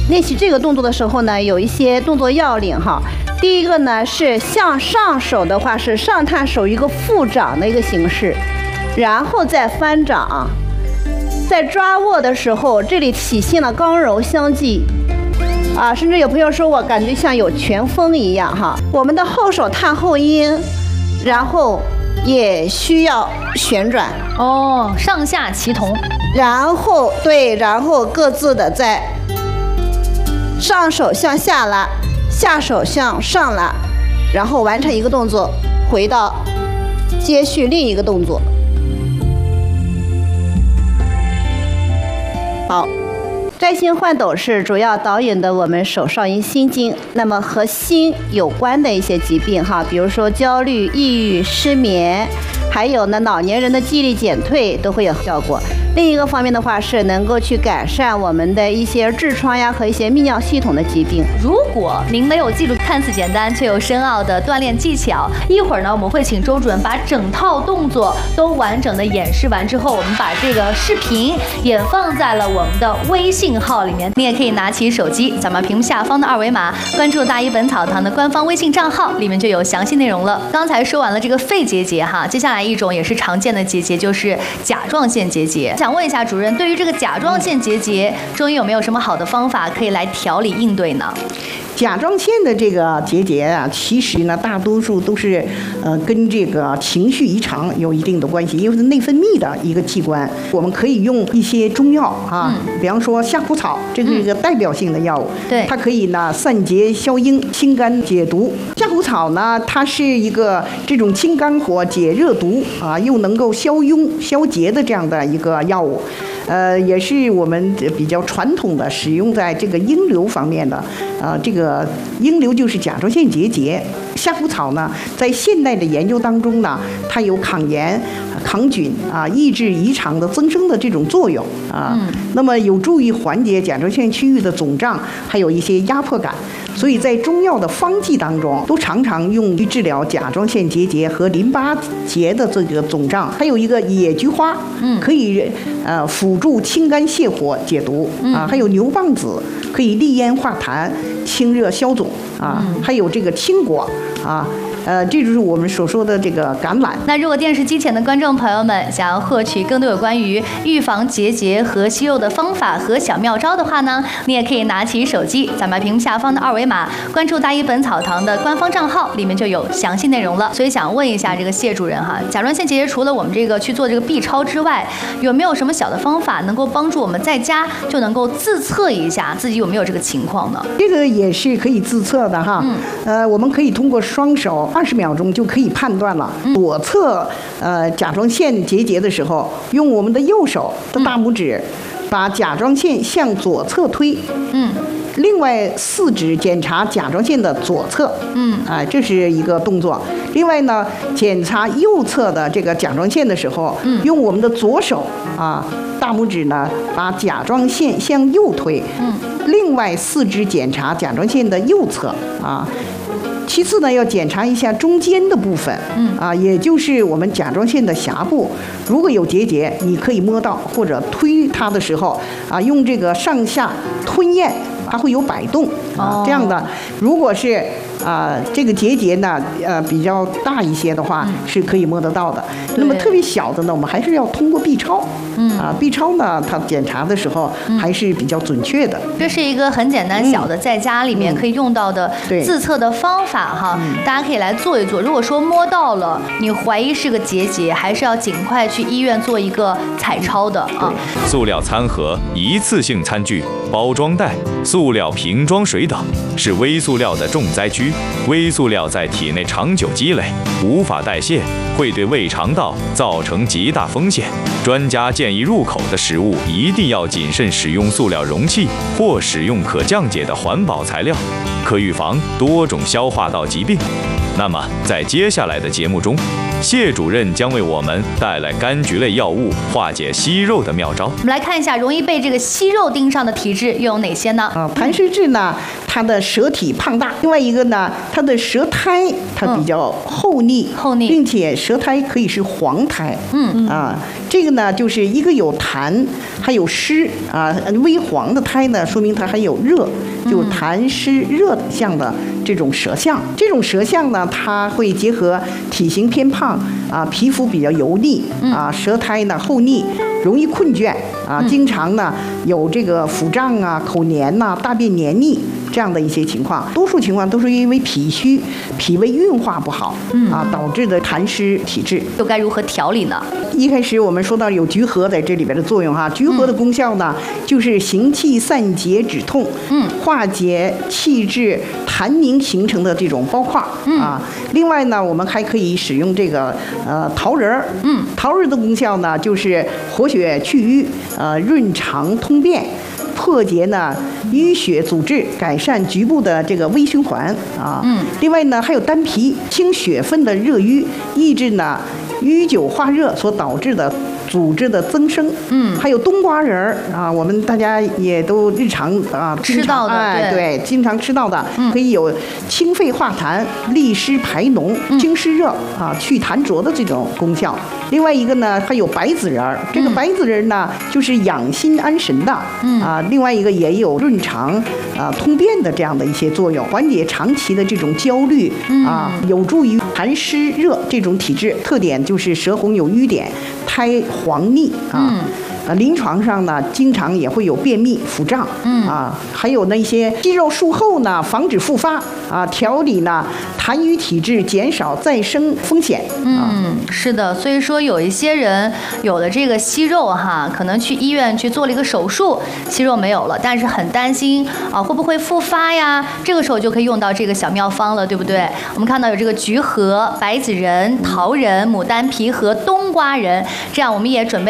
练习这个动作的时候呢，有一些动作要领哈。第一个呢是向上手的话是上探手一个负掌的一个形式，然后再翻掌。在抓握的时候，这里体现了刚柔相济。甚至有朋友说我感觉像有拳风一样哈。我们的后手探后阴，然后也需要旋转上下齐同， 然后各自的在上手向下拉，下手向上拉，然后完成一个动作，回到接续另一个动作。好。摘星换斗是主要导引的我们手少阴心经，那么和心有关的一些疾病哈，比如说焦虑、抑郁、失眠，还有呢老年人的记忆力减退都会有效果。另一个方面的话是能够去改善我们的一些痔疮呀和一些泌尿系统的疾病。 如果您没有记住看似简单却有深奥的锻炼技巧，一会儿呢我们会请周主任把整套动作都完整的演示完之后，我们把这个视频也放在了我们的微信号里面，你也可以拿起手机，咱们屏幕下方的二维码关注大医本草堂的官方微信账号，里面就有详细内容了。刚才说完了这个肺结节哈，接下来一种也是常见的结节就是甲状腺结节。想问一下主任，对于这个甲状腺结节，中医有没有什么好的方法可以来调理应对呢？ 甲状腺的这个结节啊，其实呢，大多数都是跟这个情绪异常有一定的关系，因为是内分泌的一个器官。我们可以用一些中药啊，比方说夏枯草，这是一个代表性的药物， 对， 它可以呢散结消阴、清肝解毒。夏枯草呢，它是一个这种清肝火、解热毒啊，又能够消痈、消结的这样的一个药物。也是我们比较传统的使用在这个阴瘤方面的，这个阴瘤就是甲状腺结节。夏枯草呢，在现代的研究当中呢，它有抗炎、抗菌啊，抑制胰肠的增生的这种作用啊。那么有助于缓解甲状腺区域的肿胀，还有一些压迫感。所以在中药的方剂当中，都常常用于治疗甲状腺结节和淋巴结的这个肿胀。还有一个野菊花，可以辅助清肝泻火、解毒啊。还有牛蒡子可以利咽化痰、清热消肿啊。还有这个青果啊。这就是我们所说的这个橄榄。 那如果电视机前的观众朋友们想要获取更多有关于预防结节和息肉的方法和小妙招的话呢，你也可以拿起手机，咱们屏幕下方的二维码关注大医本草堂的官方账号，里面就有详细内容了。所以想问一下这个谢主任哈，甲状腺结节除了我们这个去做这个 B 超之外，有没有什么小的方法能够帮助我们在家就能够自测一下自己有没有这个情况呢？ 这个也是可以自测的哈。我们可以通过双手20秒钟就可以判断了。左侧甲状腺结节的时候，用我们的右手的大拇指把甲状腺向左侧推。另外4指检查甲状腺的左侧。这是一个动作。另外呢，检查右侧的这个甲状腺的时候，用我们的左手大拇指呢把甲状腺向右推。另外4指检查甲状腺的右侧啊。其次呢，要检查一下中间的部分，也就是我们甲状腺的峡部，如果有结节，你可以摸到或者推它的时候，用这个上下吞咽，它会有摆动这样的。如果是这个结节呢，比较大一些的话，是可以摸得到的。那么特别小的呢，我们还是要通过 B 超。B 超呢，它检查的时候还是比较准确的。 这是一个很简单小的，在家里面可以用到的自测的方法哈，大家可以来做一做。如果说摸到了，你怀疑是个结节，还是要尽快去医院做一个彩超的啊。 塑料餐盒、一次性餐具、包装袋、塑料瓶装水等，是微塑料的重灾区。微塑料在体内长久积累，无法代谢，会对胃肠道造成极大风险。专家建议入口的食物一定要谨慎使用塑料容器或使用可降解的环保材料，可预防多种消化道疾病。那么在接下来的节目中， 谢主任将为我们带来柑橘类药物化解息肉的妙招。 我们来看一下容易被这个息肉盯上的体质又有哪些呢？ 痰湿质呢，它的舌体胖大；另外一个呢，它的舌苔它比较厚腻，并且舌苔可以是黄苔。这个呢，就是一个有痰，还有湿微黄的苔呢，说明它还有热，就痰湿热象的这种舌象。这种舌象呢，它会结合体型偏胖皮肤比较油腻舌苔呢厚腻，容易困倦经常呢有这个腹胀口黏大便黏腻这样的一些情况。多数情况都是因为脾虚、脾胃运化不好导致的痰湿体质。 又该如何调理呢？ 一开始我们说到有橘核在这里边的作用橘核的功效呢，就是行气散结止痛，化解气滞痰凝形成的这种包块另外呢，我们还可以使用这个桃仁儿，桃仁的功效呢，就是活血祛瘀，润肠通便，破解呢淤血阻滞，改善局部的这个微循环另外呢，还有丹皮，清血分的热瘀，抑制呢淤久化热所导致的组织的增生。还有冬瓜仁儿我们大家也都日常吃到的， 对，经常吃到的，可以有清肺化痰、利湿排脓、清湿热去痰浊的这种功效。另外一个呢，还有白子仁儿，这个白子仁呢，就是养心安神的另外一个也有润肠通便的这样的一些作用，缓解长期的这种焦虑有助于痰湿热这种体质。特点就是舌红有瘀点，苔黄腻临床上呢，经常也会有便秘、腹胀还有那些肌肉术后呢，防止复发调理呢痰瘀体质，减少再生风险。 是的，所以说有一些人有了这个息肉可能去医院去做了一个手术，息肉没有了，但是很担心会不会复发呀？这个时候就可以用到这个小妙方了，对不对？我们看到有这个橘核、白子仁、桃仁、牡丹皮和冬瓜仁，这样我们也准备